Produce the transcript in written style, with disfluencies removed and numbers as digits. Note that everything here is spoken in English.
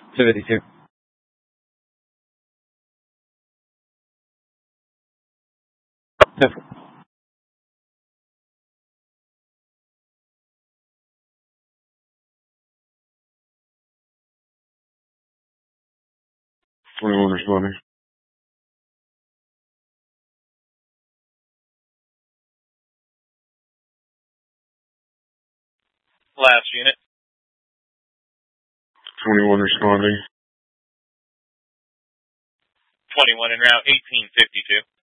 252. Yes. 21 responding. Last unit. 21 responding. 21 en route, 1852.